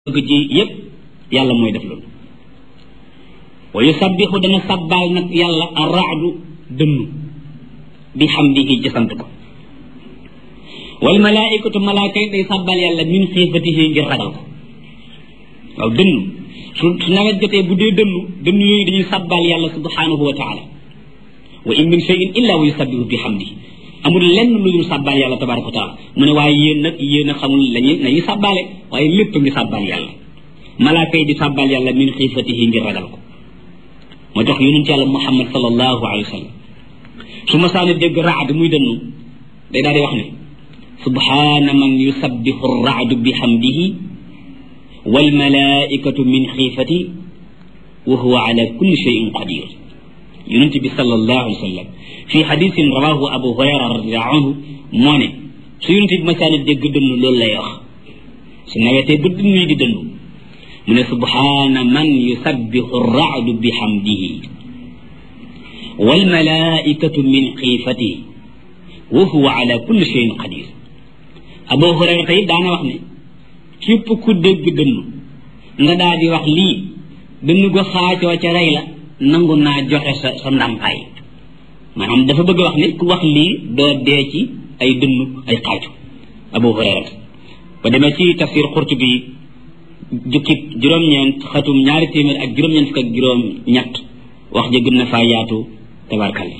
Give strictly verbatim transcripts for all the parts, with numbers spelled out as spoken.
bëgg ji yépp yàlla mooy def loolu wa yusabbihu dana sabbaal nag yàlla ar-ra'du dënnu bi hamdihi ci sant ko wal malaa'ikatu malaaka yi day sabbaal yàlla min xiifatihi ngir ragal ko waaw dënnu su su nawet jotee bu dee dënnu dënnu yooyu dañuy sabbaal yàlla subhanahu wa taala wa in min shay'in illa wa yusabbihu bi hamdihi amul lenn lu dul sàbbaal yàlla tabaraka wa taala mu ne waaye yéen nag yéen a xamul lañu nañuy sàbbaale waaye lépp ngi sàbbaal yàlla malaaka yi di sàbbaal yàlla min xiifatihi ngir ragal ko moo tax yonent yàlla muhammad sallallahu alayhi wa sallam su ma saani dégg raad muy dënnu day daal di wax ne subhaana man yusabbihu raadu bi hamdihi wal malaikatu min xiifati wa huwa ala kulli shay'in qadir yonent bi sallallahu alayhi wa sallam fi xadisin rawahu abu hurayra radiallahu anhu moo ne su yonent bi masaani dégg dënnu loolu lay wax su nawetee ba dënnu yi di dënnu mu ne subhaana man yusabbihu raadu bi hamdihi wal malaikatu min xiifatihi wa huwa ala kulli shay'in qadir abu hurayra tey daana wax ne képp ku dégg dënnu nga daal di wax lii dënnu go xaacoo ca rey la nangu naa joxe sa sa ndàmpaay maanaam dafa bëgg wax ne ku wax lii doo dee ci ay dënnu ay xaaju abu hurayra ba demee ci tafsir Qurtubi jukkib juróom-ñeent xatum ñaari téeméer ak juróom-ñeent fukk ak juróom-ñett wax ja gën na faa yaatu tabarkalla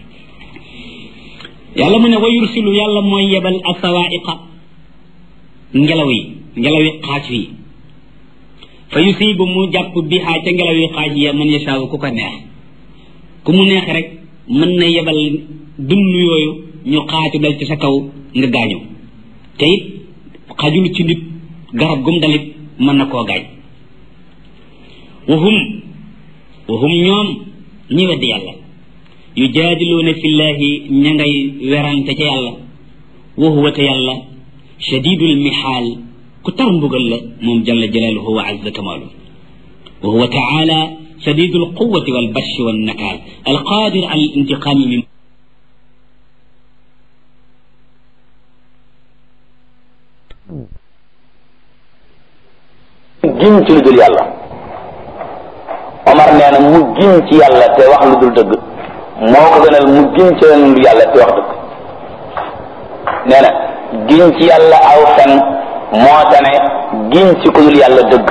yàlla mu ne wa yursilu yàlla mooy yebal asawaiqa ngelaw yi ngelaw yi xaaj yi fa yusibu mu jàpp bihaa ca ngelaw yi xaaj ya man yashaawu ku ko neex ku mu neex rek mën na yebal dund yooyu ñu xaaju dal ci sa kaw nga gaañu te it xajul ci nit garab gum dalit mën na koo gaañ wahum wahum ñoom ñi weddi yàlla yujaadiluuna fillahi ña ngay werante ca yàlla wa huwa te yàlla shadidul mihaal ku tar mbugal la moom jalla jalaaluhu wa azza kamaalu wa huwa taala shadidul quwwati wal bashi wan nakaal al qaadir al intiqaami min giñ ci lu dul yàlla Omar nee na mu giñ ci yàlla te wax lu dul dëgg moo ko gënal mu giñ ci lu dul yàlla te wax dëgg nee na giñ ci yàlla aw fen moo tane giñ ci ku dul yàlla dëgg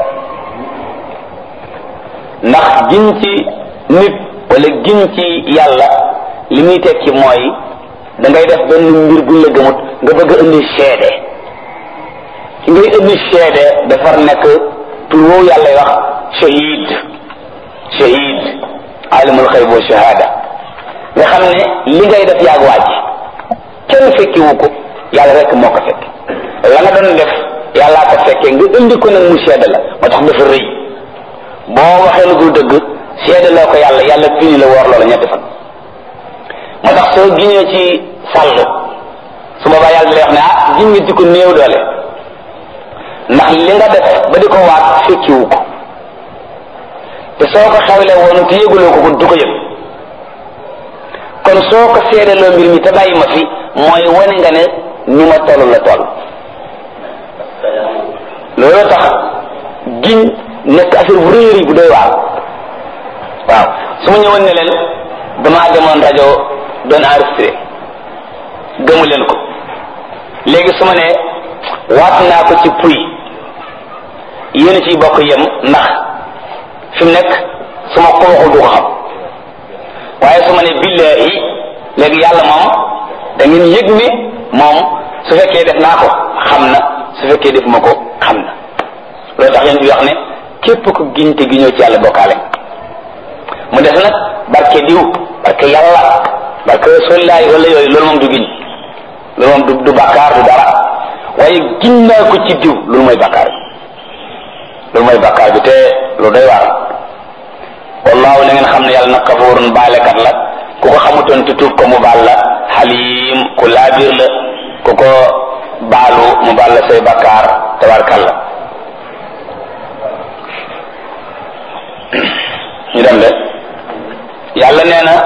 ndax giñ ci nit wala giñ ci yàlla li muy tekki mooy da ngay def benn mbir buñ la gëmut nga bëgg a indi seede ki ngay indi seede dafar nekk tur woowu yàlla wax shahid shahid alimul xayb wa shahada nga xam ne li ngay def yaag waaj kenn fekkiwu ko yàlla rek moo ko fekk la nga doon def yàllaa ko fekkee nga indi ko nag mu seede la moo tax dafa rëy boo waxee lu dul dëgg seede loo ko yàlla yàlla fini la woor loola ñetti fan moo tax soo giñee ci sàll su boobaa yàlla lay wax ne ah giñ nga di ko néew doole ndax li nga def ba di ko waat fekkiwu ko te soo ko xewle woon te yëguloo ko ko du ko yëg kon soo ko seedeloo mbir mi te bàyyi ma fi mooy wane nga ne ni ma toll la toll loolu tax giñ nekk affaire bu réeri bu doy waar waaw su ma ñëwoon ne leen damaa demoon rajo doon enregistré gëmu leen ko léegi su ma ne waat naa ko ci puy yéen ciy bokk yem ndax fi mu nekk su ma ko waxul du ko xam waaye su ma ne billahi léegi yàlla moom da ngeen yëg ni moom su fekkee def naa ko xam na su fekkee def ma ko xam na loolu tax yéen bi wax ne képp ko giñ te giñoo ci yàlla bokkaale mu def nag barke diw barke yàlla barke rasulillahi wala yooyu loolu moom du giñ loolu moom du du bàkkaar du dara waaye giñ naa ko ci diw loolu mooy bàkkaar bi loolu mooy bàkkaar bi te lu doy waar wallaahu na ngeen xam ne yàlla nag kafuurun baalekat la ku ko xamutoon te tuub ko mu baal la xaliim ku laabiir la ku ko baalu mu baal la say bàkkaar tabarkalla ñu dem de yàlla nee na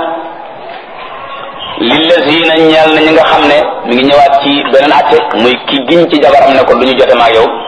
lillazina ñeel na ñi nga xam ne mi ngi ñëwaat ci beneen atte muy ki giñ ci jabaram ne ko du ñu jote maag yow